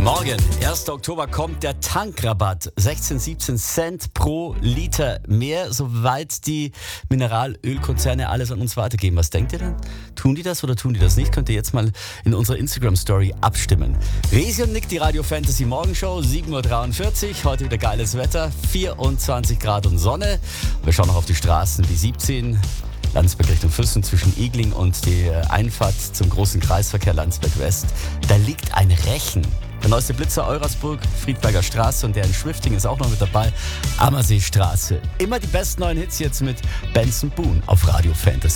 Morgen, 1. Oktober, kommt der Tankrabatt. 16, 17 Cent pro Liter mehr, soweit die Mineralölkonzerne alles an uns weitergeben. Was denkt ihr denn? Tun die das oder tun die das nicht? Könnt ihr jetzt mal in unserer Instagram-Story abstimmen. Resi und Nick, die Radio Fantasy Morgenshow, 7.43 Uhr. Heute wieder geiles Wetter, 24 Grad und Sonne. Wir schauen noch auf die Straßen, die 17 Landsberg Richtung Füssen zwischen Egling und die Einfahrt zum großen Kreisverkehr Landsberg West. Da liegt ein Rechen. Der neueste Blitzer Eurasburg, Friedberger Straße und der in Schwifting ist auch noch mit dabei. Ammerseestraße. Immer die besten neuen Hits jetzt mit Benson Boone auf Radio Fantasy.